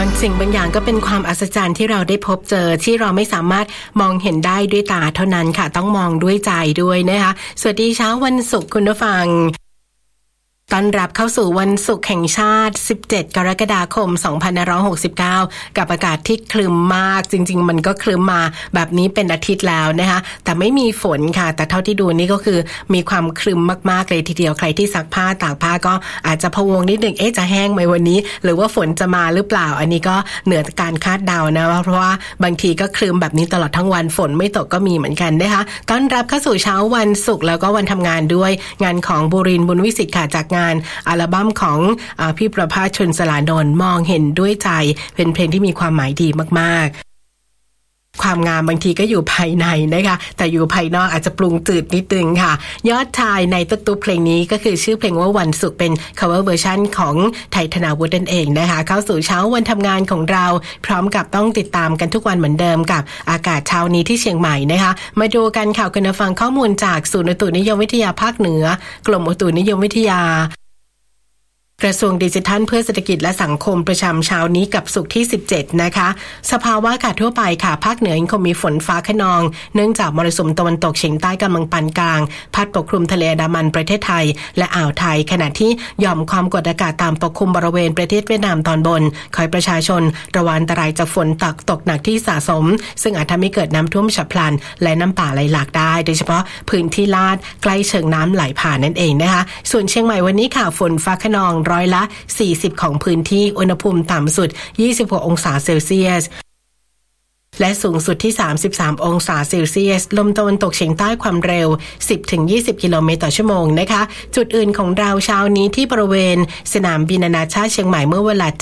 างสิ่งบางอย่างก็เป็นความอัศจรรย์ที่เราได้พบเจอที่เราไม่สามารถมองเห็นได้ด้วยตาเท่านั้นค่ะต้องมองด้วยใจด้วยนะคะสวัสดีเช้าวันศุกร์คุณผู้ฟังต้อนรับเข้าสู่วันศุกร์แห่งชาติ17กรกฎาคม2569กับอากาศที่ครึ้มมากจริงๆมันก็ครึ้มมาแบบนี้เป็นอาทิตย์แล้วนะคะแต่ไม่มีฝนค่ะแต่เท่าที่ดูนี่ก็คือมีความครึ้มมากๆเลยทีเดียวใครที่ซักผ้าตากผ้าก็อาจจะพะวงนิดนึงจะแห้งไหมวันนี้หรือว่าฝนจะมาหรือเปล่าอันนี้ก็เหนือการคาดเดานะเพราะว่าบางทีก็ครึ้มแบบนี้ตลอดทั้งวันฝนไม่ตกก็มีเหมือนกันนะคะต้อนรับเข้าสู่เช้าวันศุกร์แล้วก็วันทำงานด้วยงานของบุรินทร์บุญวิสิทธิ์ค่ะจากงานอัลบั้มของพี่ประภาส ชลสลานนท์มองเห็นด้วยใจเป็นเพลงที่มีความหมายดีมากๆความงามบางทีก็อยู่ภายในนะคะแต่อยู่ภายนอกอาจจะปรุงจืดนิดนึงค่ะยอดชายในตุ๊กเพลงนี้ก็คือชื่อเพลงว่าวันศุกร์เป็น cover version ของไทยธนาวุฒินั่นเองนะคะเข้าสู่เช้าวันทำงานของเราพร้อมกับต้องติดตามกันทุกวันเหมือนเดิมกับอากาศเช้านี้ที่เชียงใหม่นะคะมาดูกันข่าวคุณฟังข้อมูลจากศูนย์อุตุนิยมวิทยาภาคเหนือกรมอุตุนิยมวิทยากระทรวงดิจิทัลเพื่อเศรษฐกิจและสังคมประจำเช้านี้กับศุกร์ที่17นะคะสภาวะอากาศทั่วไปค่ะภาคเหนือยังคงมีฝนฟ้าคะนองเนื่องจากมรสุมตะวันตกเฉียงใต้กำลังปานกลางพัดปกคลุมทะเลอันดามันประเทศไทยและอ่าวไทยขณะที่หย่อมความกดอากาศต่ำปกคลุมบริเวณประเทศเวียดนามตอนบนขอให้ประชาชนระวังอันตรายจากฝนตกหนักที่สะสมซึ่งอาจทำให้เกิดน้ำท่วมฉับพลันและน้ำป่าไหลหลากได้โดยเฉพาะพื้นที่ลาดใกล้เชิงน้ำไหลผ่านนั่นเองนะคะส่วนเชียงใหม่วันนี้ค่ะฝนฟ้าคะนองร้อยละ40ของพื้นที่อุณหภูมิต่ำสุด26องศาเซลเซียสและสูงสุดที่33องศาเซลเซียสลมตะวันตกเฉียงใต้ความเร็ว 10-20 กิโลเมตรต่อชั่วโมงนะคะจุดอื่นของเราเช้านี้ที่บริเวณสนามบินนานาชาติเชียงใหม่เมื่อเวลา